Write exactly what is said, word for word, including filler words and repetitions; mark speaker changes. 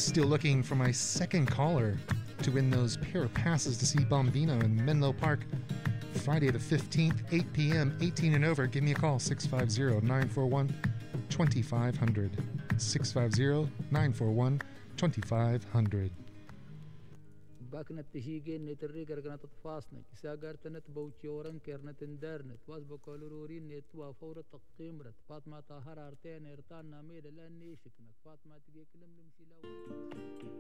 Speaker 1: Still looking for my second caller to win those pair of passes to see Bombino in Menlo Park Friday the fifteenth, eight p.m., eighteen and over. Give me a call, six five zero, nine four one, two five zero zero. six five zero, nine four one, two five zero zero.
Speaker 2: باكنت تشيجين نتريجر كانت تفاصنك ساقرتنت بوتشورن كرنت اندرنت واس بكالورورين نتوا فور تقيمرت فاطمة طاهر ارتين ارتان نامير لاني شكنك فاطمة تجي كلم لمشي لو